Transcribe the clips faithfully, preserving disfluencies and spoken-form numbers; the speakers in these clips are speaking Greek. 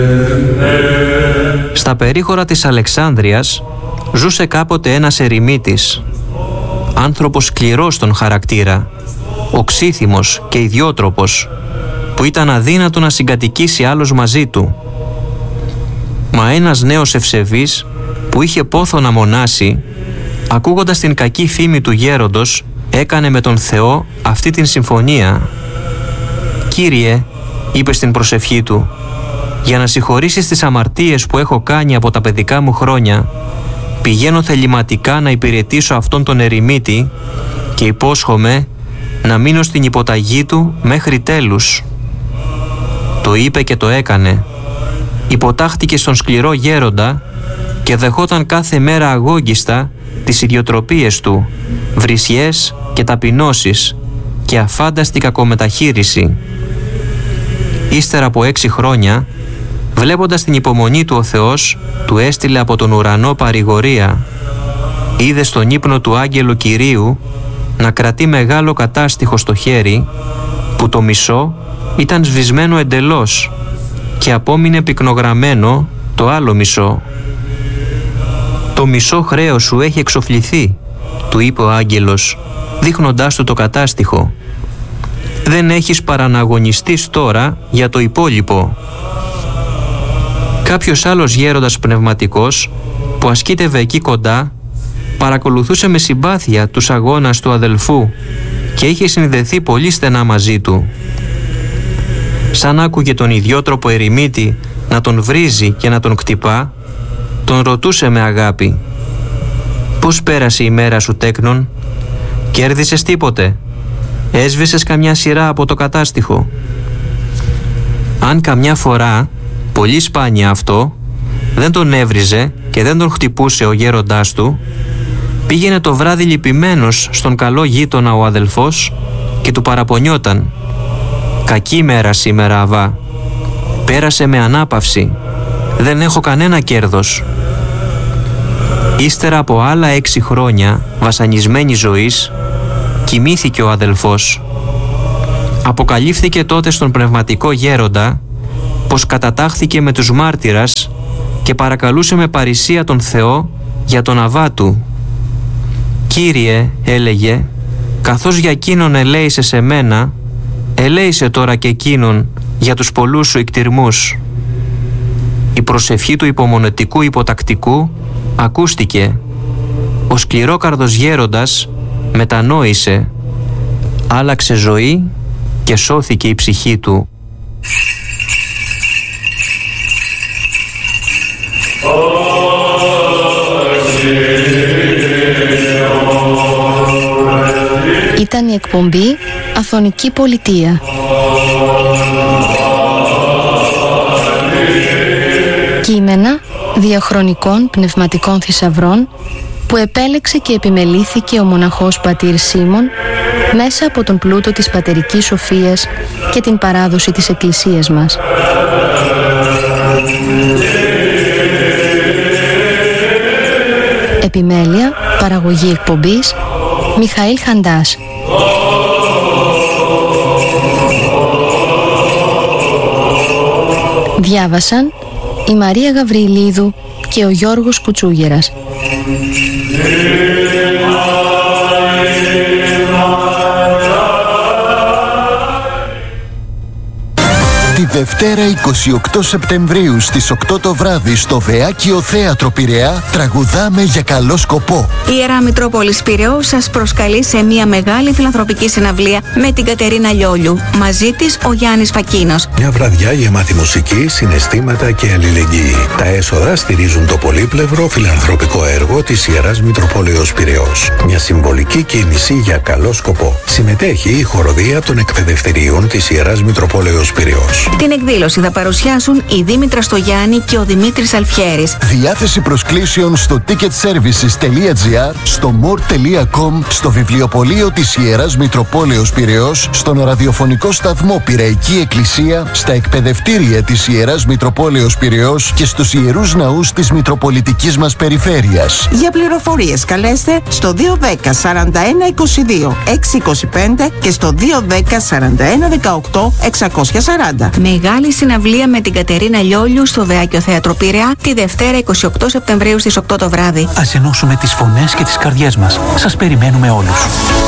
Στα περίχωρα της Αλεξάνδρειας ζούσε κάποτε ένας ερημίτης, άνθρωπος σκληρός στον χαρακτήρα, οξύθυμος και ιδιότροπος, που ήταν αδύνατο να συγκατοικήσει άλλος μαζί του. Μα ένας νέος ευσεβής που είχε πόθο να μονάσει, ακούγοντας την κακή φήμη του γέροντος, έκανε με τον Θεό αυτή την συμφωνία. «Κύριε», είπε στην προσευχή του, «για να συγχωρήσεις τις αμαρτίες που έχω κάνει από τα παιδικά μου χρόνια, πηγαίνω θεληματικά να υπηρετήσω αυτόν τον ερημίτη και υπόσχομαι να μείνω στην υποταγή του μέχρι τέλους». Το είπε και το έκανε. Υποτάχθηκε στον σκληρό γέροντα και δεχόταν κάθε μέρα αγόγγιστα τις ιδιοτροπίες του, βρισιές και ταπεινώσεις και αφάνταστη κακομεταχείριση. Ύστερα από έξι χρόνια, βλέποντας την υπομονή του ο Θεός, του έστειλε από τον ουρανό παρηγορία. Είδε στον ύπνο του άγγελου Κυρίου να κρατεί μεγάλο κατάστιχο στο χέρι, που το μισό ήταν σβησμένο εντελώς και απόμεινε πυκνογραμμένο το άλλο μισό. «Το μισό χρέος σου έχει εξοφληθεί», του είπε ο άγγελος, δείχνοντάς του το κατάστιχο. «Δεν έχεις παρά να αγωνιστείς τώρα για το υπόλοιπο». Κάποιος άλλος γέροντας πνευματικός που ασκήτευε εκεί κοντά παρακολουθούσε με συμπάθεια τους αγώνας του αδελφού και είχε συνδεθεί πολύ στενά μαζί του. Σαν άκουγε τον ιδιότροπο ερημίτη να τον βρίζει και να τον κτυπά, τον ρωτούσε με αγάπη: «Πώς πέρασε η μέρα σου, τέκνον? Κέρδισες τίποτε? Έσβησες καμιά σειρά από το κατάστιχο?» Αν καμιά φορά, πολύ σπάνια αυτό, δεν τον έβριζε και δεν τον χτυπούσε ο γέροντάς του, πήγαινε το βράδυ λυπημένος στον καλό γείτονα ο αδελφός και του παραπονιόταν: «Κακή μέρα σήμερα, Αβά. Πέρασε με ανάπαυση. Δεν έχω κανένα κέρδος». Ύστερα από άλλα έξι χρόνια βασανισμένη ζωής, κοιμήθηκε ο αδελφός. Αποκαλύφθηκε τότε στον πνευματικό γέροντα πως κατατάχθηκε με τους μάρτυρας και παρακαλούσε με παρησία τον Θεό για τον Αβά του. «Κύριε», έλεγε, «καθώς για εκείνον ελέησε σε μένα, ελέησε τώρα και εκείνον για τους πολλούς σου εκτιρμούς». Η προσευχή του υπομονετικού υποτακτικού ακούστηκε. Ο σκληρόκαρδος γέροντας μετανόησε, άλλαξε ζωή και σώθηκε η ψυχή του. Ήταν η εκπομπή Αθωνική Πολιτεία. Κείμενα διαχρονικών πνευματικών θησαυρών που επέλεξε και επιμελήθηκε ο μοναχός πατήρ Σίμων μέσα από τον πλούτο της πατερικής σοφίας και την παράδοση της Εκκλησίας μας. Επιμέλεια, παραγωγή εκπομπής, Μιχαήλ Χαντάς. Διάβασαν η Μαρία Γαβριλίδου και ο Γιώργος Κουτσούγερας. Τη Δευτέρα εικοστή ογδόη Σεπτεμβρίου στις οκτώ το βράδυ στο Βεάκιο Θέατρο Πειραιά τραγουδάμε για καλό σκοπό. Η Ιερά Μητρόπολης Πειραιώς σας προσκαλεί σε μια μεγάλη φιλανθρωπική συναυλία με την Κατερίνα Λιόλιου. Μαζί της ο Γιάννης Φακίνος. Μια βραδιά γεμάτη μουσική, συναισθήματα και αλληλεγγύη. Τα έσοδα στηρίζουν το πολύπλευρο φιλανθρωπικό έργο της Ιεράς Μητροπόλεως Πειραιώς. Μια συμβολική κίνηση για καλό σκοπό. Συμμετέχει η χοροδία των εκπαιδευτηρίων της Ιεράς Μητροπόλεως Πειραιώς. Την εκδήλωση θα παρουσιάσουν η Δήμητρα Στογιάννη και ο Δημήτρης Αλφιέρης. Διάθεση προσκλήσεων στο ticketservices τελεία gr, στο more τελεία com, στο βιβλιοπωλείο της Ιεράς Μητροπόλεως Πειραιώς, στον ραδιοφωνικό σταθμό Πειραϊκή Εκκλησία, στα εκπαιδευτήρια της Ιεράς Μητροπόλεως Πειραιώς και στους ιερούς ναούς της Μητροπολιτικής μας περιφέρειας. Για πληροφορίες καλέστε στο δύο ένα μηδέν σαράντα ένα είκοσι δύο εξακόσια είκοσι πέντε και στο δύο ένα μηδέν σαράντα ένα δεκαοκτώ εξακόσια σαράντα. Με Μεγάλη συναυλία με την Κατερίνα Λιόλιου στο Βεάκιο Θέατρο Πειραιά τη Δευτέρα εικοστή ογδόη Σεπτεμβρίου στις οκτώ το βράδυ. Ας ενώσουμε τις φωνές και τις καρδιές μας. Σας περιμένουμε όλους.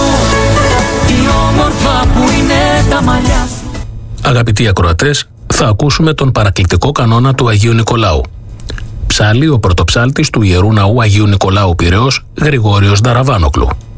Αγαπητοί ακροατές, θα ακούσουμε τον παρακλητικό κανόνα του Αγίου Νικολάου. Ψάλλει ο πρωτοψάλτης του Ιερού Ναού Αγίου Νικολάου Πειραιώς, Γρηγόριος Νταραβάνοκλου.